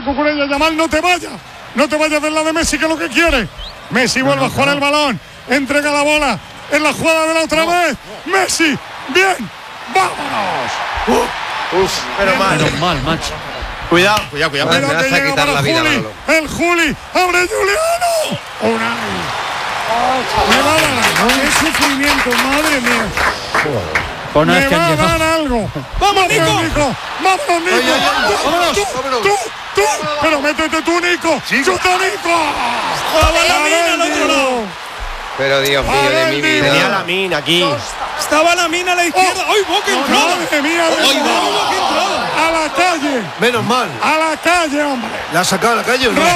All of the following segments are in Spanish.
Cucurella. Yamal, no te vayas de la de Messi, que es lo que quiere. Messi vuelve a jugar el balón, entrega la bola en la jugada de la otra vez. Messi, bien, vámonos. Pero mal, macho. Cuidado. Pero que llega para Juli, el Juli, abre Juliano. Me va a dar qué sufrimiento, madre mía. Me va a dar algo. ¡Vamos, Nico! ¡Vámonos! ¡Tú! ¡Pero métete tú, Nico! ¡Chuta, Nico! ¡Estaba Lamine al otro lado! Pero Dios mío de mi vida. Tenía Lamine aquí. Estaba Lamine a la izquierda. ¡Ay, Boca entrada! ¡Madre mía! ¡A la calle! Menos mal. ¡A la calle, hombre! ¿La ha sacado a la calle o no? ¡Roja!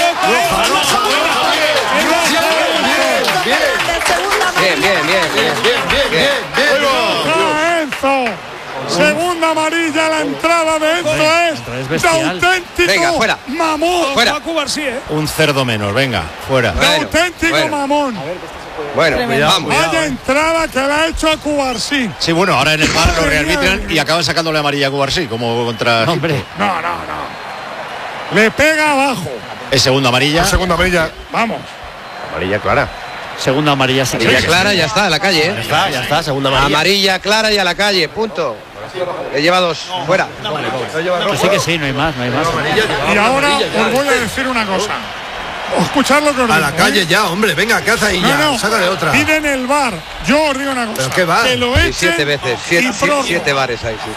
Bien. Segunda amarilla, la entrada de Enzo es de auténtico. Venga, fuera. Mamón. Fuera. Un cerdo menos, venga, fuera. De auténtico mamón. Bueno, vamos. Vaya entrada que le ha hecho a Cubarsí. Sí, bueno, ahora en el bar lo rearbitran y acaban sacándole amarilla a Cubarsí, como contra... Hombre. No. Le pega abajo. Es segunda amarilla. Segunda amarilla. Vamos. Amarilla clara. Segunda amarilla. Sí, Amarilla clara, ya está, a la calle. Ya está, segunda amarilla. Amarilla clara y a la calle, punto. Le lleva dos, fuera. Que sí, no hay más. Y ahora os voy a decir una cosa. Escuchad lo que os digo. A la calle ya, hombre, venga, ¿qué hace ahí ya? No, sácale otra. piden el bar. Yo os digo una cosa. ¿Pero qué bar? Que lo echen 7 veces, y prórroga. 7 bares ahí, sí.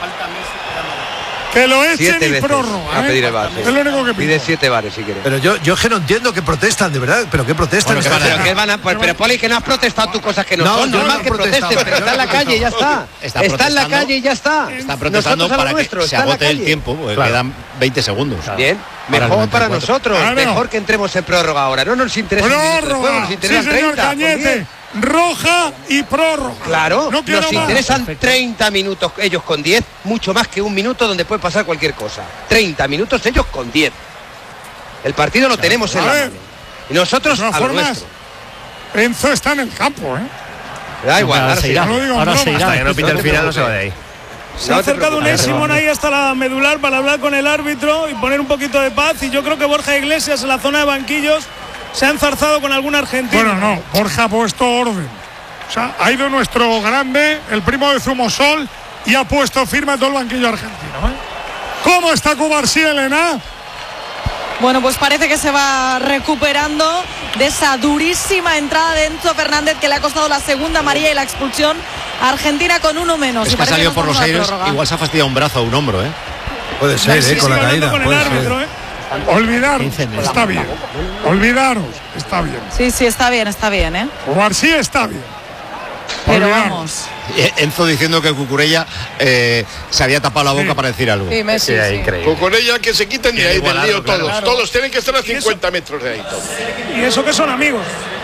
Que lo echen 7 y veces prórroga. a pedir el bar. Sí. Es lo único que pide 7 bares si quieres. Pero yo es que no entiendo que protestan, de verdad. ¿Pero qué protestan? Bueno, pero Poli, que no has protestado tú cosas que no son. yo Normal no que he protestado, protestes, pero está en la calle y ya está. Está en la calle y ya está. Está protestando para que se agote el tiempo, porque quedan 20 segundos. Bien, mejor para nosotros. Mejor que entremos en prórroga ahora. No nos interesa prórroga. nos interesan Sí, señor 30. Cañete. Roja y prórroga. Claro, no nos interesan 30 minutos ellos con 10, mucho más que un minuto donde puede pasar cualquier cosa. 30 minutos ellos con 10. El partido lo tenemos en la mano. Y nosotros a lo nuestro. Enzo está en el campo, Da igual, ahora se irá. Ahora se irá. Hasta que no pite el final no se va de ahí. Se ha acercado un Simón ahí hasta la medular para hablar con el árbitro y poner un poquito de paz. Y yo creo que Borja Iglesias en la zona de banquillos se ha enzarzado con algún argentino. Bueno, no, Borja ha puesto orden. O sea, ha ido nuestro grande, el primo de Zumosol, y ha puesto firme todo el banquillo argentino. ¿Cómo está Cubarsí, Elena? Bueno, pues parece que se va recuperando de esa durísima entrada de Enzo Fernández que le ha costado la segunda amarilla y la expulsión. Argentina con uno menos. Es que ha salido por los aires, igual se ha fastidiado un brazo o un hombro, ¿eh? Puede ser, con la caída. Con el árbitro, Olvidaros, está bien. Olvidaros, está bien. Sí, está bien, ¿eh? Cubarsí está bien. Pero vamos. Enzo diciendo que Cucurella se había tapado la boca para decir algo. Sí, Messi, sí. Increíble. Cucurella que se quiten de ahí del lío todos. claro. Todos tienen que estar a 50 metros de ahí. Todos. Y eso que son amigos.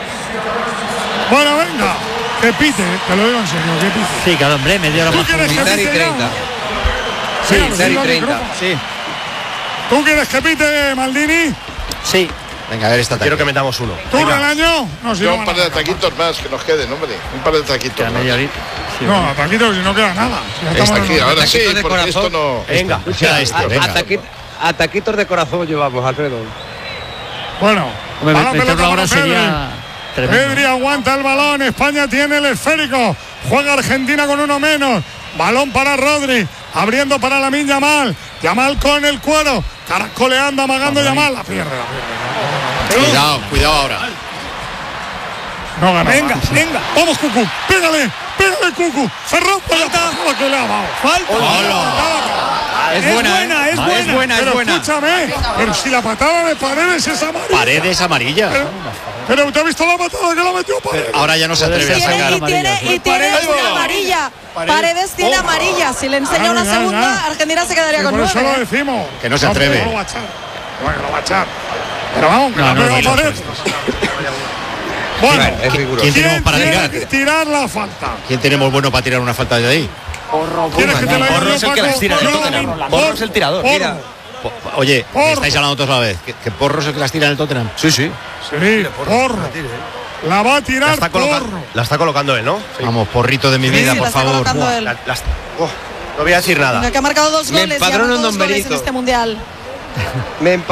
Bueno, venga. Que pite, te lo digo en serio, que pite. Sí, claro, hombre, media hora ¿Tú quieres que Mitad y pite 30. Sí, Mitad y 30. Sí. ¿Tú quieres que pite, Maldini? Sí. Venga, a ver esta tarde. Quiero que metamos uno. ¿Tú del año? No, si Yo no un par de ataquitos más que nos queden, hombre. Un par de ataquitos más. media horita. Sí, no, ataquitos si no queda nada. Si ya estamos Aquí, en- ahora sí, Ataquitos de porque corazón. esto no... Venga. Venga. Ataquitos de corazón llevamos, Alfredo. Bueno, Hombre, a la meterlo pelota ahora para Pedri. sería tremendo. Pedri aguanta el balón, España tiene el esférico, juega Argentina con uno menos, balón para Rodri, abriendo para Lamine Yamal, Yamal con el cuero, caracoleando, amagando Yamal, la pierde. Cuidado ahora. No gana. Venga. Vamos, Cucu, pégale, Cucu, Ferran, falta, que le ha dado. Es buena. Pero escúchame, pero si la patada de Paredes es amarilla. Paredes amarilla. Pero usted ha visto la patada que la metió Paredes. Ahora ya no se atreve a sacar. Y tiene una amarilla. Paredes tiene amarilla. Si le enseña una segunda, Argentina se quedaría con Por eso lo 9. decimos. Que no se atreve. No lo va a echar. Bueno, lo va a echar. Pero vamos, que No, la pega no, Paredes. Bueno, Es riguroso. ¿Quién tenemos para tiene tirar? que tirar la falta? ¿Quién tenemos bueno para tirar una falta de ahí? ¿Quieres que te la diga Porro yo, es el que Paco? las tira del Yo, Tottenham. Porro es el tirador. Porro. Mira. Oye, Porro. estáis hablando todos a la vez. ¿Que Porro es el que las tira en el Tottenham? Sí. Sí, Porro. La va a tirar Porro. La está colocando él, ¿no? Sí. Vamos, porrito de mi vida, Sí, por la está favor. colocando él. No voy a decir nada. Que ha marcado 2 Me goles. empadrono ya un dos goles en nombrito. este mundial. Me